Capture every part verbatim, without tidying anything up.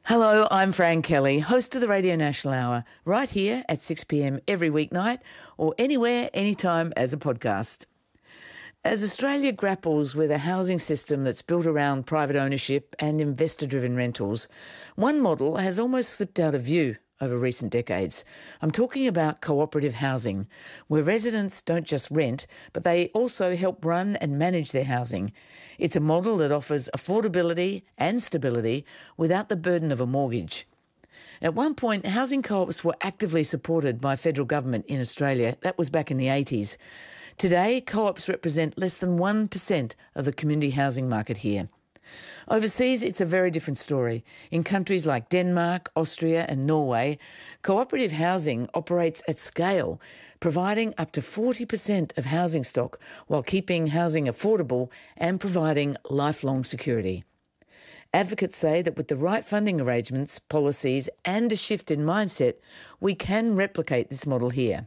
Hello, I'm Fran Kelly, host of the Radio National Hour, right here at six p m every weeknight or anywhere, anytime as a podcast. As Australia grapples with a housing system that's built around private ownership and investor-driven rentals, one model has almost slipped out of view over recent decades. I'm talking about cooperative housing, where residents don't just rent, but they also help run and manage their housing. It's a model that offers affordability and stability without the burden of a mortgage. At one point, housing co-ops were actively supported by federal government in Australia. That was back in the eighties. Today, co-ops represent less than one percent of the community housing market here. Overseas, it's a very different story. In countries like Denmark, Austria and Norway, cooperative housing operates at scale, providing up to forty percent of housing stock while keeping housing affordable and providing lifelong security. Advocates say that with the right funding arrangements, policies and a shift in mindset, we can replicate this model here.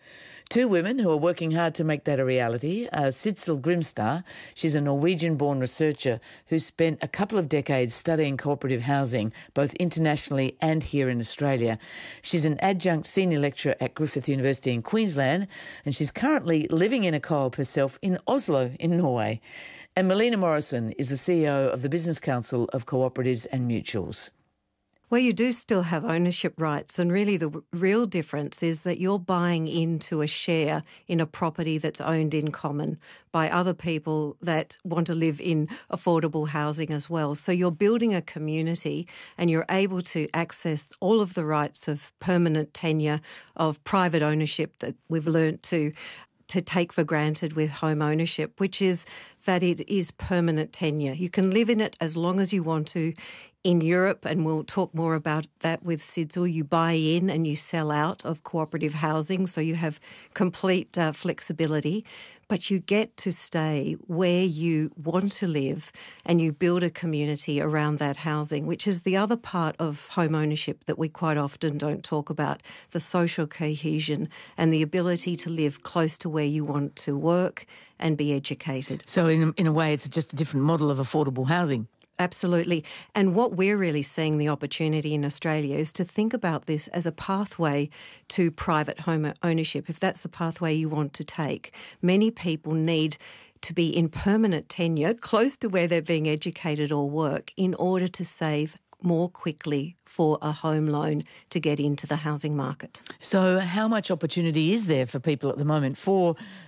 Two women who are working hard to make that a reality are Sidsel Grimstad. She's a Norwegian-born researcher who spent a couple of decades studying cooperative housing, both internationally and here in Australia. She's an adjunct senior lecturer at Griffith University in Queensland, and she's currently living in a co-op herself in Oslo in Norway. And Melina Morrison is the C E O of the Business Council of Cooperatives and Mutuals. Well, you do still have ownership rights, and really the w- real difference is that you're buying into a share in a property that's owned in common by other people that want to live in affordable housing as well. So you're building a community and you're able to access all of the rights of permanent tenure, of private ownership that we've learnt to to take for granted with home ownership, which is that it is permanent tenure. You can live in it as long as you want to. In Europe, and we'll talk more about that with Sidsel, you buy in and you sell out of cooperative housing, so you have complete uh, flexibility, but you get to stay where you want to live and you build a community around that housing, which is the other part of home ownership that we quite often don't talk about, the social cohesion and the ability to live close to where you want to work and be educated. So in, in a way, it's just a different model of affordable housing. Absolutely. And what we're really seeing the opportunity in Australia is to think about this as a pathway to private home ownership, if that's the pathway you want to take. Many people need to be in permanent tenure, close to where they're being educated or work, in order to save more quickly for a home loan to get into the housing market. So how much opportunity is there for people at the moment for